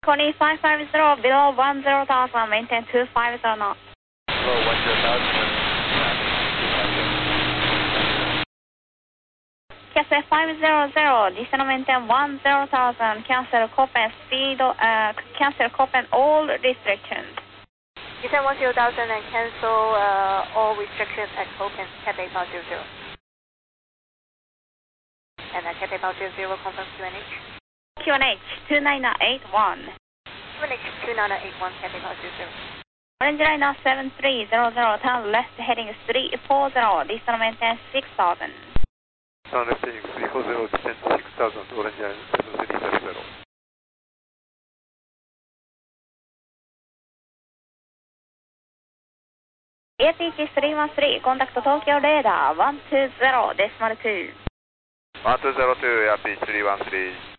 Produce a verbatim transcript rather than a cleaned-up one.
Connie five five zero, below one zero thousand, maintain two five zero knots. Below one zero thousand. Cancel five zero zero, descend maintain one zero thousand, cancel Copen speed, uh, cancel Copen all restrictions. Descend one zero thousand and cancel uh, all restrictions at Copen, Cathay Power zero zero. And uh, Cathay Power zero zero, confirm Q N H. Q N H two nine eight one. Q N H two nine eight one, Cathay Power zero zero. Orange line now seven three zero zero, turn left heading three four zero, descend maintain six thousand. Turn left heading three four zero, descend six thousand, orange line seven three zero zero. A T H three one three, contact Tokyo radar one two zero decimal two. one two zero two, A P three one three.